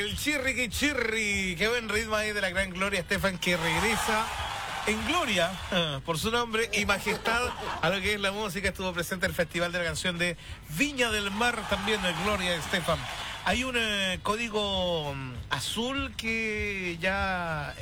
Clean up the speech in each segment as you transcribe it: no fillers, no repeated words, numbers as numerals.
el chirri que chirri. Qué buen ritmo ahí de la gran Gloria Estefan, que regresa en gloria por su nombre y majestad a lo que es la música. Estuvo presente el Festival de la Canción de Viña del Mar, también de Gloria Estefan. Hay un código azul que ya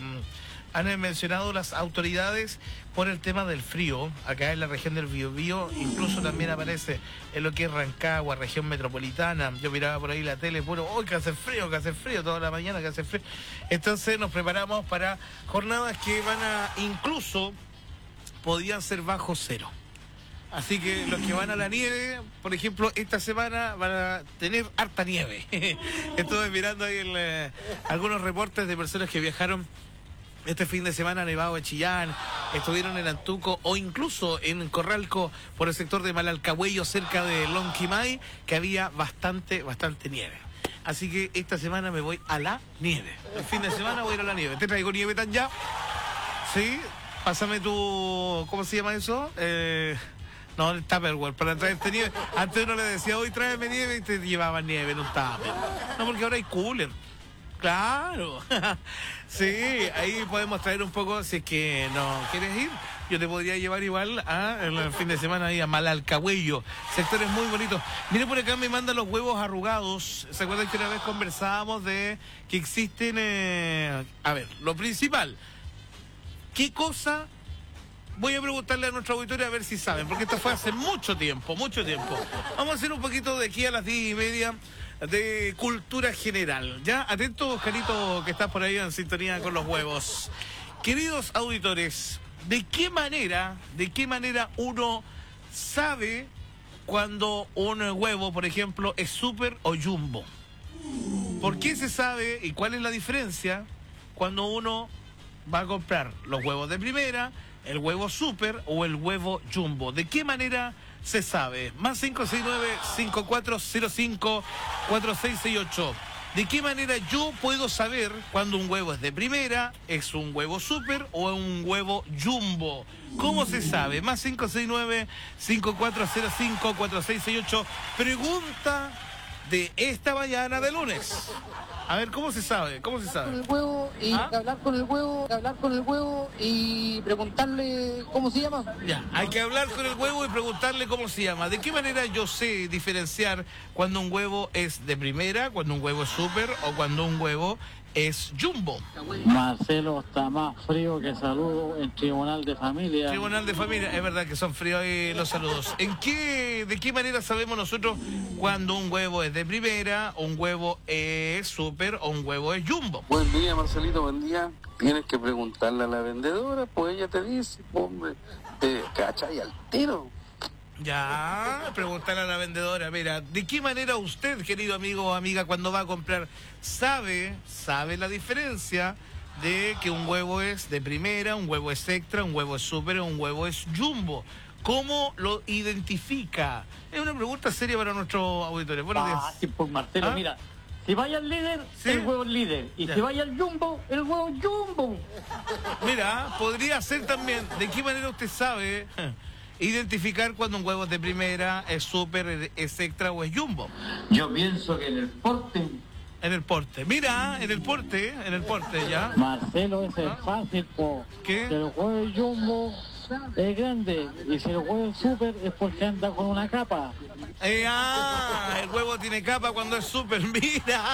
han mencionado las autoridades por el tema del frío, acá en la región del Biobío, incluso también aparece en lo que es Rancagua, región metropolitana. Yo miraba por ahí la tele, bueno, hoy que hace frío, toda la mañana que hace frío. Entonces nos preparamos para jornadas que van a, incluso, podían ser bajo cero. Así que los que van a la nieve, por ejemplo, esta semana van a tener harta nieve. Estuve mirando ahí algunos reportes de personas que viajaron este fin de semana a Nevado de Chillán, estuvieron en Antuco o incluso en Corralco por el sector de Malalcahuello cerca de Lonquimay, que había bastante nieve. Así que esta semana me voy a la nieve. El fin de semana voy a ir a la nieve. ¿Te traigo nieve tan ya? ¿Sí? Pásame tu... ¿Cómo se llama eso? No, el Tupperware, para traerte nieve. Antes uno le decía, hoy tráeme nieve y te llevaban nieve en un tupper. No, porque ahora hay cooler. Claro, sí, ahí podemos traer un poco, si es que no quieres ir, yo te podría llevar igual el fin de semana ahí a Malalcahuello, sectores muy bonitos. Mire, por acá me mandan los huevos arrugados. ¿Se acuerdan que una vez conversábamos de que existen, a ver, lo principal, qué cosa? Voy a preguntarle a nuestra auditoría a ver si saben, porque esto fue hace mucho tiempo. Vamos a hacer un poquito de aquí a las 10:30 de cultura general. Ya, atentos, Oscarito, que estás por ahí en sintonía con los huevos. Queridos auditores, ¿de qué manera uno sabe cuando un huevo, por ejemplo, es súper o jumbo? ¿Por qué se sabe y cuál es la diferencia cuando uno va a comprar los huevos de primera, el huevo súper o el huevo jumbo? ¿De qué manera se sabe? Más 569-5405-4668. ¿De qué manera yo puedo saber cuando un huevo es de primera, es un huevo súper o un huevo jumbo? ¿Cómo se sabe? Más 569-5405-4668. Pregunta de esta mañana de lunes. A ver, ¿cómo se sabe? Con el huevo y hablar con el huevo y preguntarle cómo se llama. Ya, hay que hablar con el huevo y preguntarle cómo se llama. ¿De qué manera yo sé diferenciar cuando un huevo es de primera, cuando un huevo es súper o cuando un huevo es jumbo? Marcelo está más frío que saludo en Tribunal de Familia. Tribunal de Familia, es verdad que son fríos ahí los saludos. ¿De qué manera sabemos nosotros cuando un huevo es de primera, un huevo es súper o un huevo es jumbo? Buen día, Marcelito, buen día. Tienes que preguntarle a la vendedora, pues ella te dice, hombre, te cachai al tiro. Ya, preguntarle a la vendedora, mira, ¿de qué manera usted, querido amigo o amiga, cuando va a comprar, sabe la diferencia de que un huevo es de primera, un huevo es extra, un huevo es súper o un huevo es jumbo? ¿Cómo lo identifica? Es una pregunta seria para nuestros auditores. Buenos días. Sí, pues Marcelo, mira, si vaya al líder, ¿sí? El huevo es líder. Y ya. Si vaya al jumbo, el huevo es jumbo. Mira, podría ser también, ¿de qué manera usted sabe identificar cuando un huevo es de primera, es súper, es extra o es jumbo? Yo pienso que en el porte. En el porte. Mira, en el porte, ya. Marcelo, ese es fácil, po. ¿Qué? Si el huevo es jumbo es grande. Y si el huevo es súper es porque anda con una capa. El huevo tiene capa cuando es súper, mira.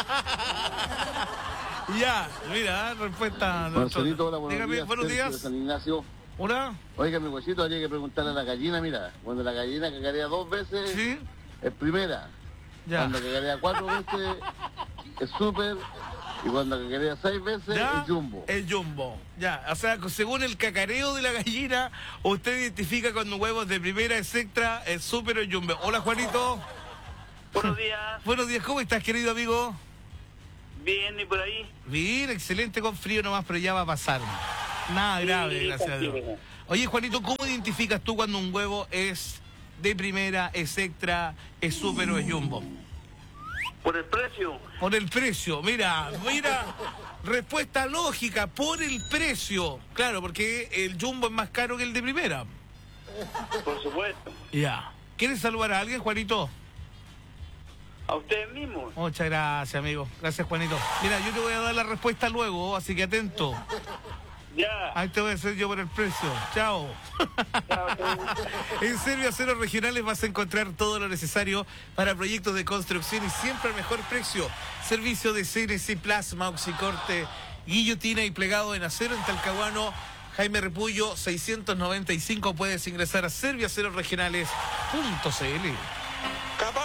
Ya, mira, respuesta. Marcelito, hola, Buenos días. San Ignacio. ¿Hola? Oiga, mi huesito, habría que preguntarle a la gallina, mira, cuando la gallina cacarea 2 veces, Sí. es primera. Ya. Cuando cacarea 4 veces, es súper. Y cuando cacarea 6 veces, Ya, es jumbo. el jumbo. Ya, o sea, según el cacareo de la gallina, usted identifica cuando un huevo es de primera, es extra, es súper o es jumbo. Hola, Juanito. Buenos días, Buenos días, ¿cómo estás, querido amigo? bien, ¿y por ahí? Bien, excelente, con frío nomás, pero ya va a pasar. Nada grave, gracias a Dios. Oye, Juanito, ¿cómo identificas tú cuando un huevo es de primera, es extra, es súper o es jumbo? ¿Por el precio? Por el precio, mira, respuesta lógica, por el precio. Claro, porque el jumbo es más caro que el de primera. Por supuesto. Ya. ¿Quieres saludar a alguien, Juanito? A ustedes mismos. Muchas gracias, amigo. Gracias, Juanito. Mira, yo te voy a dar la respuesta luego, así que atento. Ya. Ahí te voy a hacer yo por el precio. Chao. En Servio Aceros Regionales vas a encontrar todo lo necesario para proyectos de construcción y siempre al mejor precio. Servicio de CNC Plasma, oxicorte, guillotina y plegado en acero en Talcahuano. Jaime Repullo, 695. Puedes ingresar a servioacerosregionales.cl.